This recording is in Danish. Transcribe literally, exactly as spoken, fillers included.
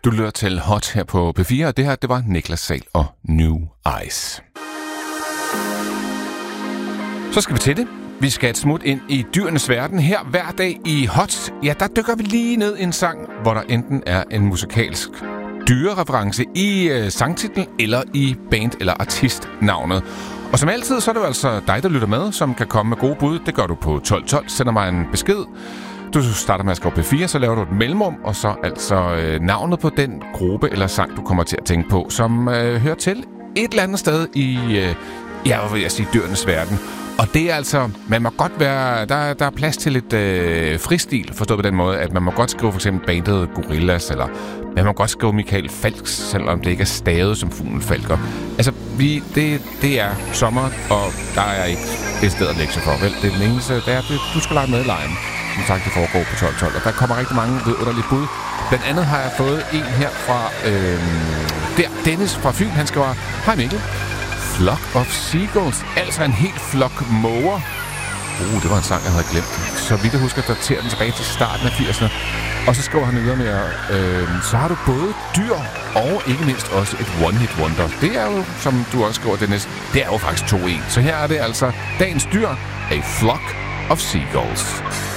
Du lytter til Hot her på P fire, og det her, det var Niklas Sahl og New Eyes. Så skal vi til det. Vi skal et smut ind i dyrenes verden her hver dag i Hot. Ja, der dykker vi lige ned i en sang, hvor der enten er en musikalsk dyrereference i øh, sangtitlen eller i band- eller artistnavnet. Og som altid, så er det jo altså dig, der lytter med, som kan komme med gode bud. Det gør du på tolv tolv. Sender mig en besked. Du starter med at skrive P fire, så laver du et mellemrum, og så altså øh, navnet på den gruppe eller sang, du kommer til at tænke på, som øh, hører til et eller andet sted i, øh, ja, hvad vil jeg sige, dyrenes verden. Og det er altså, man må godt være, der, der er plads til lidt øh, fristil, forstået på den måde, at man må godt skrive for eksempel bandet Gorillaz, eller man må godt skrive Michael Falks, selvom det ikke er stavet som Fuglen Falker. Altså, vi, det, det er sommer, og der er ikke et sted at lægge sig for, vel? Det er den eneste, det er, det, du skal lege med i lejen. Som sagt, det foregår på tolv tolv, og der kommer rigtig mange vidunderlige bud. Blandt andet har jeg fået en her fra, øh, der, Dennis fra Fyn, han skriver, hej Mikkel. Flock of Seagulls, altså en helt flok måger. Uh, det var en sang, jeg havde glemt. Så vidt jeg husker, daterer den tilbage til starten af firserne. Og så skriver han videre med, øh, så har du både dyr og ikke mindst også et one-hit wonder. Det er jo, som du også skriver, Dennis, det er jo faktisk to en. Så her er det altså dagens dyr, A Flock of Seagulls.